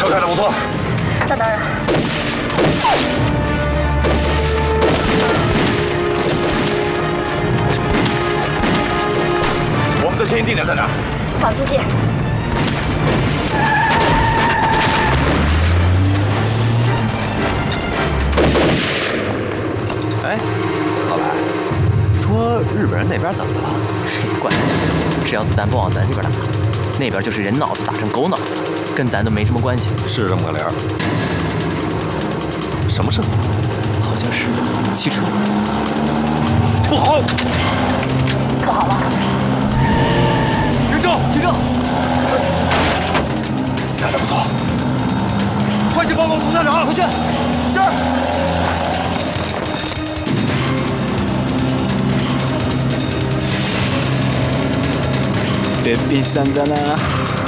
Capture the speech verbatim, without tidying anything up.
车开的不错。 那当然。 我们的接应地点在哪？ 厂租界。 哎，老白，说日本人那边怎么了？ 嘿，管他呢，只要子弹不往咱这边打，那边就是人脑子打成狗脑子了，跟咱都没什么关系。 是这么个理儿。什么声音？ 好像是汽车。 不好！ 做好了。 听正， 听正。 干得不错。快去报告总站长。 回去。 这儿。 别逼三的呢。